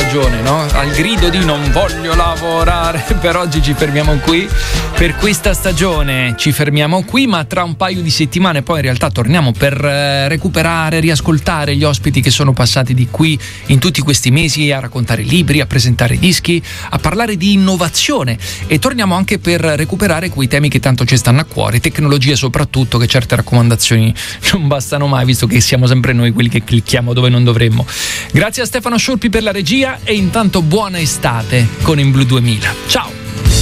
stagione, no? Al grido di non voglio lavorare. Per oggi ci fermiamo qui, per questa stagione ci fermiamo qui, ma tra un paio di settimane poi in realtà torniamo per recuperare, riascoltare gli ospiti che sono passati di qui in tutti questi mesi a raccontare libri, a presentare dischi, a parlare di innovazione, e torniamo anche per recuperare quei temi che tanto ci stanno a cuore, tecnologia soprattutto, che certe raccomandazioni non bastano mai, visto che siamo sempre noi quelli che clicchiamo dove non dovremmo. Grazie a Stefano Sciorpi per la regia, e intanto buona estate con In Blu 2000. Ciao!